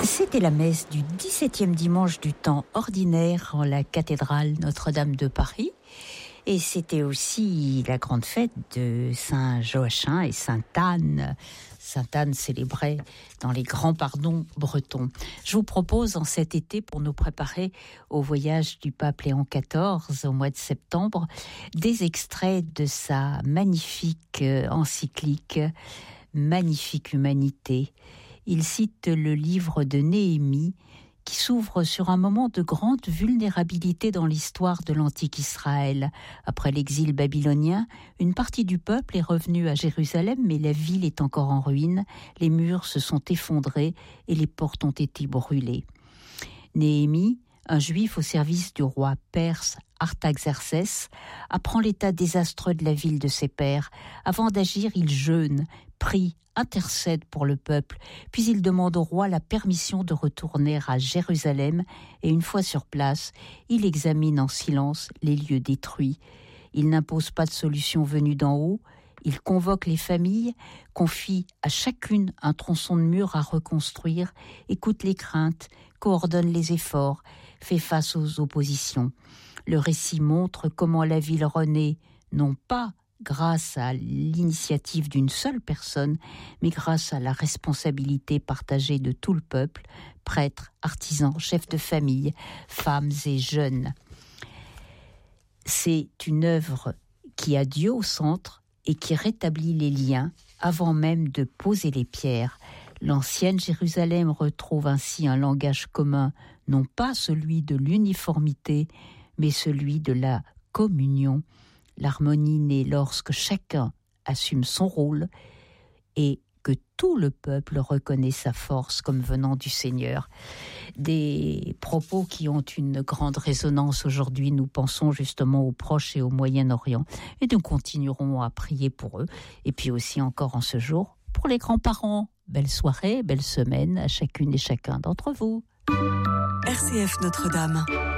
C'était la messe du 17e dimanche du temps ordinaire en la cathédrale Notre-Dame de Paris. Et c'était aussi la grande fête de Saint Joachim et Sainte Anne. Sainte Anne célébrée dans les grands pardons bretons. Je vous propose en cet été, pour nous préparer au voyage du pape Léon XIV au mois de septembre, des extraits de sa magnifique encyclique « Magnifique humanité ». Il cite le livre de Néhémie qui s'ouvre sur un moment de grande vulnérabilité dans l'histoire de l'antique Israël. Après l'exil babylonien, une partie du peuple est revenue à Jérusalem, mais la ville est encore en ruine, les murs se sont effondrés et les portes ont été brûlées. Néhémie, un juif au service du roi perse Artaxerxès, apprend l'état désastreux de la ville de ses pairs. Avant d'agir, il jeûne, prie, intercède pour le peuple, puis il demande au roi la permission de retourner à Jérusalem et une fois sur place, il examine en silence les lieux détruits. Il n'impose pas de solution venue d'en haut, il convoque les familles, confie à chacune un tronçon de mur à reconstruire, écoute les craintes, coordonne les efforts, fait face aux oppositions. Le récit montre comment la ville renaît, non pas grâce à l'initiative d'une seule personne, mais grâce à la responsabilité partagée de tout le peuple, prêtres, artisans, chefs de famille, femmes et jeunes. C'est une œuvre qui a Dieu au centre et qui rétablit les liens avant même de poser les pierres. L'ancienne Jérusalem retrouve ainsi un langage commun, non pas celui de l'uniformité, mais celui de la communion. L'harmonie naît lorsque chacun assume son rôle et que tout le peuple reconnaît sa force comme venant du Seigneur. Des propos qui ont une grande résonance aujourd'hui. Nous pensons justement aux Proches et au Moyen-Orient et nous continuerons à prier pour eux. Et puis aussi encore en ce jour, pour les grands-parents. Belle soirée, belle semaine à chacune et chacun d'entre vous. RCF Notre-Dame.